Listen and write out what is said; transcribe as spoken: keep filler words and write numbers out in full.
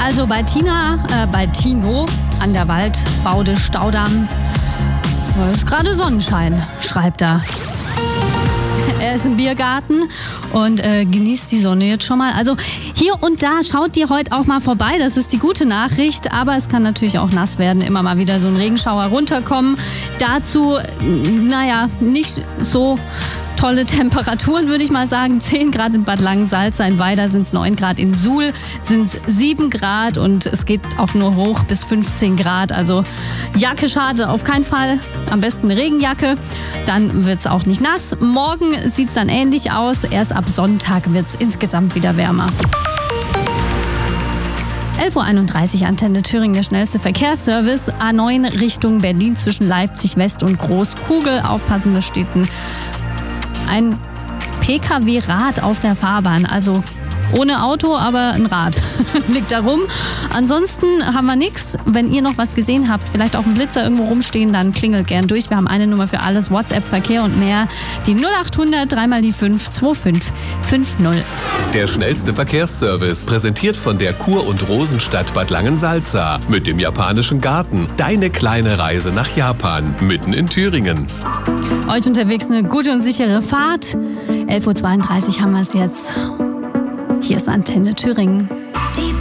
Also bei Tina, äh, bei Tino an der Waldbaude Staudamm, da ist gerade Sonnenschein, schreibt er. Er ist im Biergarten und äh, genießt die Sonne jetzt schon mal. Also hier und da schaut ihr heute auch mal vorbei. Das ist die gute Nachricht. Aber es kann natürlich auch nass werden. Immer mal wieder so ein Regenschauer runterkommen. Dazu, naja, nicht so tolle Temperaturen, würde ich mal sagen. zehn Grad in Bad Langensalza, in Weida sind es neun Grad, in Suhl sind es sieben Grad und es geht auch nur hoch bis fünfzehn Grad. Also Jacke schadet auf keinen Fall. Am besten eine Regenjacke, dann wird es auch nicht nass. Morgen sieht es dann ähnlich aus. Erst ab Sonntag wird es insgesamt wieder wärmer. elf Uhr einunddreißig, Antenne Thüringen, der schnellste Verkehrsservice. A neun Richtung Berlin zwischen Leipzig West und Großkugel. Aufpassen, da steht ein ein P K W-Rad auf der Fahrbahn, also ohne Auto, aber ein Rad liegt da rum. Ansonsten haben wir nichts. Wenn ihr noch was gesehen habt, vielleicht auch einen Blitzer irgendwo rumstehen, dann klingelt gern durch. Wir haben eine Nummer für alles, WhatsApp, Verkehr und mehr. Die null acht hundert, dreimal die fünf, zwei fünf fünf null. Der schnellste Verkehrsservice, präsentiert von der Kur- und Rosenstadt Bad Langensalza. Mit dem japanischen Garten. Deine kleine Reise nach Japan, mitten in Thüringen. Euch unterwegs eine gute und sichere Fahrt. elf Uhr zweiunddreißig haben wir es jetzt. Hier ist Antenne Thüringen.